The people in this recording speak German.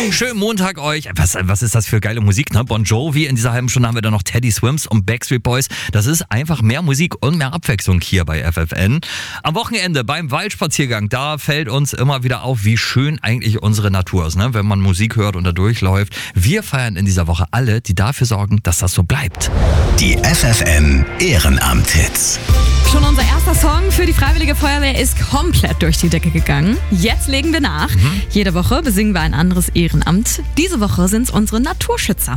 Schönen Montag euch. Was ist das für geile Musik, ne? Bon Jovi, in dieser halben Stunde haben wir dann noch Teddy Swims und Backstreet Boys. Das ist einfach mehr Musik und mehr Abwechslung hier bei FFN. Am Wochenende beim Waldspaziergang, da fällt uns immer wieder auf, wie schön eigentlich unsere Natur ist, ne? Wenn man Musik hört und da durchläuft. Wir feiern in dieser Woche alle, die dafür sorgen, dass das so bleibt. Die FFN Ehrenamt-Hits. Schon unser erster Song für die Freiwillige Feuerwehr ist komplett durch die Decke gegangen. Jetzt legen wir nach. Jede Woche besingen wir ein anderes Ehrenamt. Diese Woche sind es unsere Naturschützer.